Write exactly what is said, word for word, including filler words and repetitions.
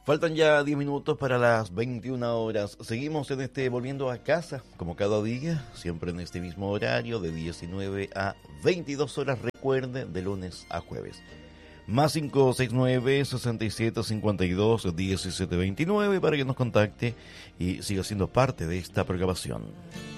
Faltan ya diez minutos para las veintiuna horas. Seguimos en este Volviendo a Casa, como cada día, siempre en este mismo horario, de diecinueve a veintidós horas, recuerde, de lunes a jueves. Más cinco seis nueve, seis siete cinco dos, diecisiete veintinueve para que nos contacte y siga siendo parte de esta programación.